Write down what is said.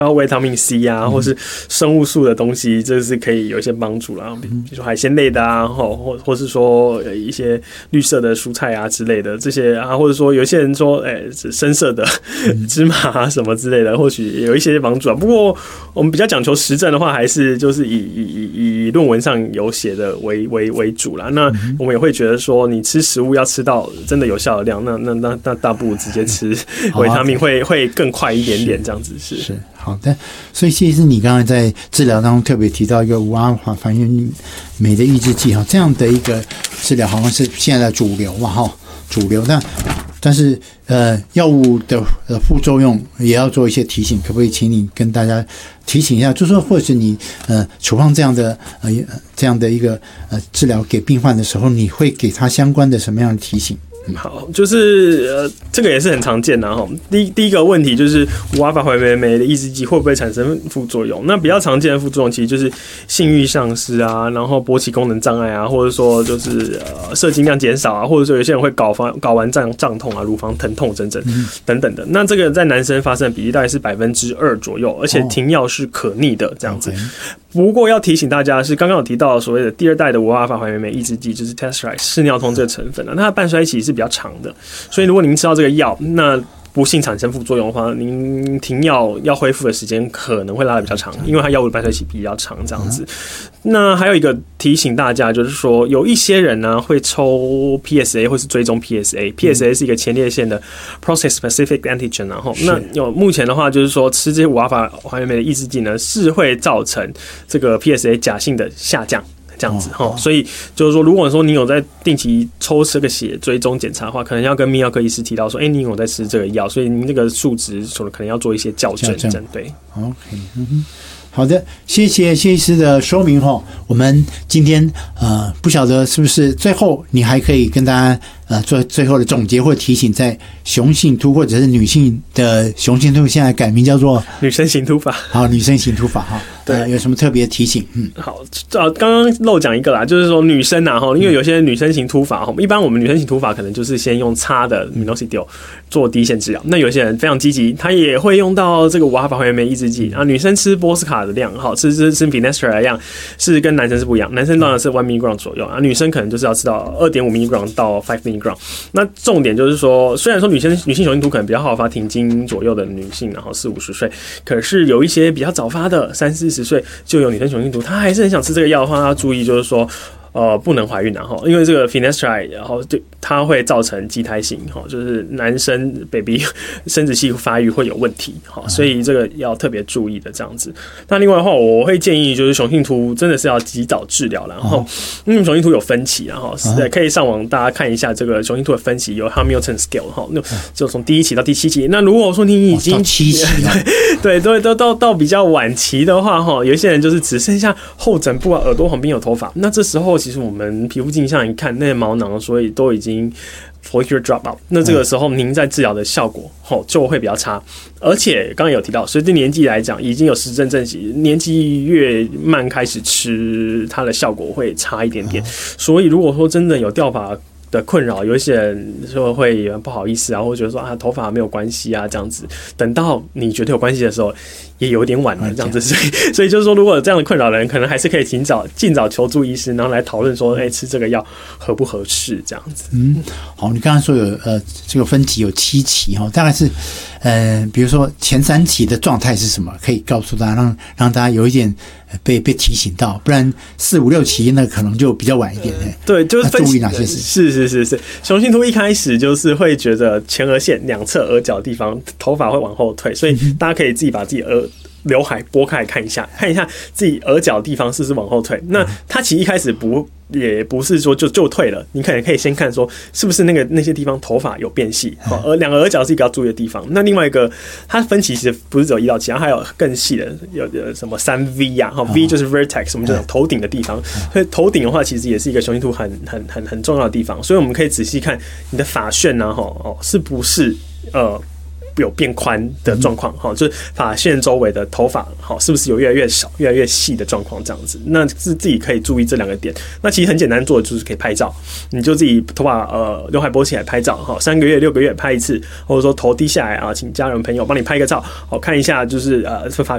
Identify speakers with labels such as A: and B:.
A: 然后维他命 C 啊，或是生物素的东西，这是可以有一些帮助啦。比如说海鲜类的啊，或是说一些绿色的蔬菜啊之类的这些啊，或者说有些人说，深色的芝麻啊什么之类的，或许有一些帮助啊。不过我们比较讲求实证的话，还是就是以论文上有写的为主啦。那我们也会觉得说，你吃食物要吃到真的有效的量，那大不如直接吃维他命会更快一点点，这样子是。
B: 好的，所以其实你刚才在治疗当中特别提到一个5阿尔法还原酶的抑制剂哈，这样的一个治疗好像是现在的主流嘛哈，主流但是药物的副作用也要做一些提醒，可不可以请你跟大家提醒一下，就是说或者你处方这样的一个治疗给病患的时候，你会给他相关的什么样的提醒？
A: 好，就是这个也是很常见的哈。第一个问题就是5阿尔法还原酶的抑制剂会不会产生副作用？那比较常见的副作用其实就是性欲丧失啊，然后勃起功能障碍啊，或者说就是射精量减少啊，或者说有些人会睾丸胀痛啊、乳房疼痛等等的。那这个在男生发生的比例大概是2%左右，而且停药是可逆的这样子。不过要提醒大家的是，刚刚有提到所谓的第2代的5阿尔法还原酶抑制剂，就是 Testrite 视尿通这个成分那它的半衰期是比较长的，所以如果您吃到这个药，那不幸产生副作用的话，您停药要恢复的时间可能会拉得比较长，因为它药物的半衰期比较长这样子。那还有一个提醒大家，就是说有一些人呢会抽 PSA 或是追踪 PSA 是一个前列腺的 prostate specific antigen， 然后那目前的话就是说吃这些5阿尔法还原酶的抑制剂呢，是会造成这个 PSA 假性的下降。这样子所以就是说，如果说你有在定期抽这个血追踪检查的话，可能要跟泌尿科医师提到说，你有在吃这个药，所以您这个数值可能要做一些校正。对
B: ，OK， 好的，谢谢谢医师的说明哈。我们今天不晓得是不是最后你还可以跟大家做最后的总结或提醒，在雄性秃或者是女性的雄性秃现在改名叫做
A: 女生型秃发。
B: 好，女生型秃发哈。对，有什么特别提醒？
A: 好，刚刚漏讲一个啦，就是说女生因为有些女生型秃发一般我们女生型秃发可能就是先用擦的 minoxidil 做第一线治疗。那有些人非常积极，他也会用到这个5阿尔法还原酶抑制剂女生吃波斯卡的量吃 Finasteride 的量是跟男生是不一样，男生当然是1 mg 左右女生可能就是要吃到2.5 mg 到5 mg。那重点就是说，虽然说女性雄性秃可能比较好发停经左右的女性，40-50岁，可是有一些比较早发的30-40岁就有女生雄性秃，她还是很想吃这个药的话，她要注意就是说不能怀孕因为这个 Finasteride 对它会造成畸胎型就是男生 baby 生殖器发育会有问题所以这个要特别注意的这样子。那另外的话，我会建议就是雄性秃真的是要及早治疗，然后因为雄性秃有分期，然后可以上网大家看一下这个雄性秃的分期，有 Hamilton Scale 就从第1期到第7期。那如果说你已经
B: 到7期
A: 对到比较晚期的话有一些人就是只剩下后枕部耳朵旁边有头发，那这时候其实我们皮肤镜像一看，那些毛囊所以都已经 follicular drop out， 那这个时候您在治疗的效果就会比较差。而且刚刚有提到，随着年纪来讲，已经有实证证实，年纪越慢开始吃，它的效果会差一点点。所以如果说真的有掉发的困扰，有一些人说会不好意思或者觉得说头发没有关系这样子，等到你觉得有关系的时候也有点晚了这样子。所以就是说，如果有这样的困扰的人，可能还是可以尽早求助医师，然后来讨论说吃这个药合不合适这样子。
B: 好，你刚刚说有这个分级有7期大概是比如说前3期的状态是什么，可以告诉大家，让大家有一点被提醒到，不然4、5、6期那可能就比较晚一点
A: 对，就是分
B: 注意哪些事？
A: 是。雄性秃一开始就是会觉得前额线两侧额角地方头发会往后退，所以大家可以自己把自己刘海拨开看一下自己额角地方是不是往后退。那它其实一开始也不是说就退了，你可能可以先看说是不是那些地方头发有变细，而两个额角是一个要注意的地方。那另外一个，它分期其实不是只有1到7，还有更细的，有什么3V V 就是 vertex， 我们这种头顶的地方。所以头顶的话，其实也是一个雄性秃很重要的地方。所以我们可以仔细看你的发旋是不是有变宽的状况就是发线周围的头发是不是有越来越少、越来越细的状况这样子。那自己可以注意这2个点。那其实很简单做的就是可以拍照，你就自己头发刘海拨起来拍照3个月、6个月拍一次，或者说头低下来请家人朋友帮你拍个照看一下，就是